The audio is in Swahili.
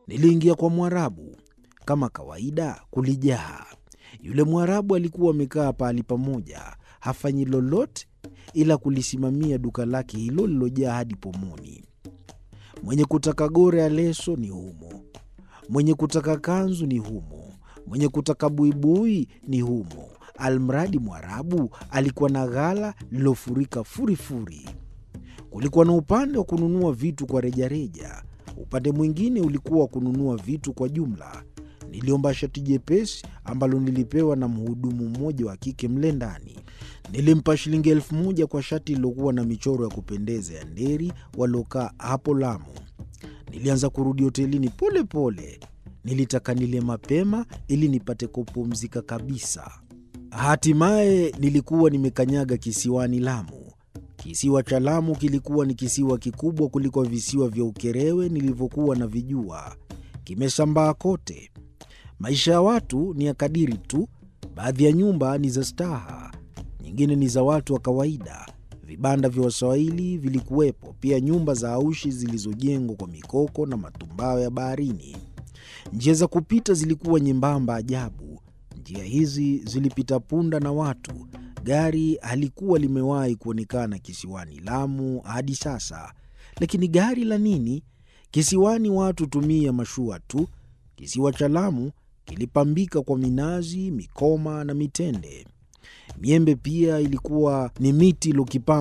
Niliingia kwa Mwarabu. Kama kawaida kulijaa. Yule Mwarabu alikuwa amekaa pahali pamoja, hafanyi lolote ila kulisimamia duka lake hilo lililojaa hadi pomoni. Mwenye kutaka gore ya leso ni humo, mwenye kutaka kanzu ni humo, mwenye kutaka buibui ni humo. Almradi Mwarabu alikuwa na ghala lilofurika furifuri. Kulikuwa na upande wa kununua vitu kwa rejareja, upande mwingine ulikuwa wa kununua vitu kwa jumla. Niliomba shati jepesi ambalo nilipewa na mhudumu mmoja wa kike mle ndani. Nilimpa shilingi 1,000 kwa shati lilokuwa na michoro ya kupendeza ya nderi walokaa hapo Lamu. Nilianza kurudi hotelini pole pole. Nilitaka nile mapema ili nipate kupumzika kabisa. Hatimaye nilikuwa nimekanyaga kisiwani Lamu. Kisiwa cha Lamu kilikuwa ni kisiwa kikubwa kuliko visiwa vya Ukerewe nilivyokuwa navijua. Kimesambaa kote. Maisha ya watu ni ya kadiri tu. Baadhi ya nyumba ni za staha, nyingine ni za watu wa kawaida. Vibanda vya Waswahili vilikuwepo, pia nyumba za aushi zilizojengwa kwa mikoko na matumbao ya baharini. Njia za kupita zilikuwa nyembamba ajabu. Njia hizi zilipita punda na watu. Gari halikuwa limewahi kuonekana kisiwani Lamu hadi sasa. Lakini gari la nini? Kisiwani watu tumia mashua tu. Kisiwa cha Lamu kilipambika kwa minazi, mikoma na mitende. Miembe pia ilikuwa ni miti iliyokipamba